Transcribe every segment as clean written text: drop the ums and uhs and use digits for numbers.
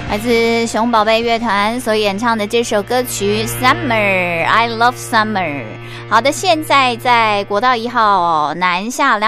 来自熊宝贝乐团所演唱的这首歌曲 Summer I Love Summer。 好的，现在在国道1号南下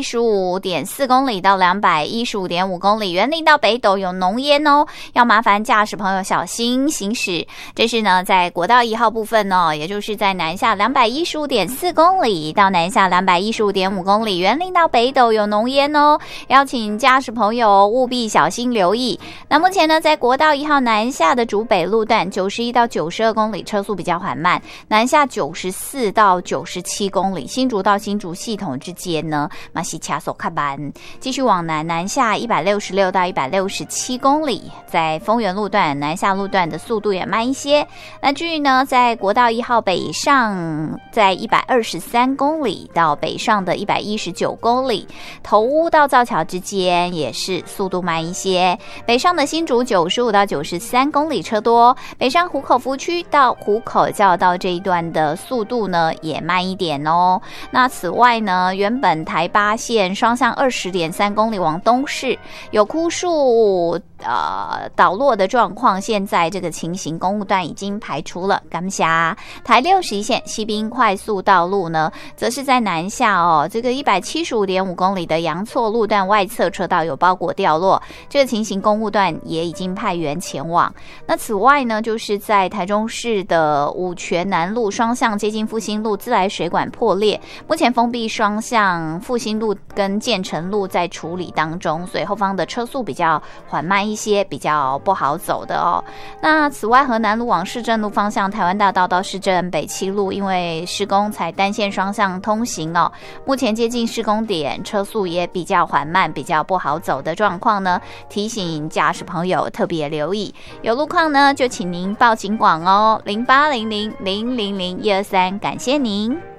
215.4公里到215.5公里，园林到北斗有浓烟哦，要麻烦驾驶朋友小心行驶。这是呢在国道1号部分哦，也就是在南下215.4公里到南下215.5公里，园林到北斗有浓烟哦，邀请驾驶朋友务必小心留意。那目前呢在国道1号南下的竹北路段91到92公里车速比较缓慢，南下94到97公里，新竹到新竹系统之间呢马西卡索卡班，继续往南下166到167公里，在丰原路段南下路段的速度也慢一些。那至于呢在国道1号北上在123公里到北上的119公里，头屋到造桥之间也是速度慢一些。北上的新竹95到93公里车多，北上湖口服区到湖口交道这一段的速度呢也慢一点哦。那此外呢，原本台八线双向20.3公里往东市有枯树倒落的状况，现在这个情形公务段已经排除了。感谢台61线西滨快速道路呢，则是在南下哦，这个175.5公里的阳错路段外侧车道有包裹掉落，这个情形公务段也已经派员前往。那此外呢，就是在台中市的五权南路双向接近复兴路自来水管破裂，目前封闭双向复兴路跟建成路在处理当中，所以后方的车速比较缓慢一些，比较不好走的哦。那此外，河南路往市政路方向台湾大道到市政北七路，因为施工才单线双向通行哦，目前接近施工点，车速也比较缓慢，比较不好走的状况呢，提醒驾驶朋友特别留意。有路况呢，就请您报警广哦，0800000123，感谢您。